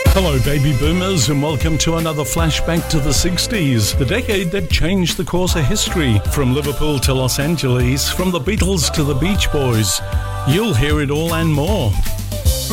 Hello, baby boomers, and welcome to another flashback to the 60s, the decade that changed the course of history. From Liverpool to Los Angeles, from the Beatles to the Beach Boys. You'll hear it all and more.